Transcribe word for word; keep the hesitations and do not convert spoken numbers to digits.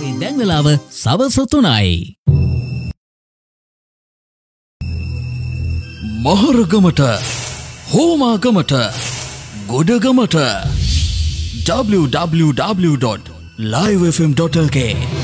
දැන් වෙලාව සවස තුනයි. මහරගමට හෝමාගමට ගොඩගමට w w w dot live f m dot l k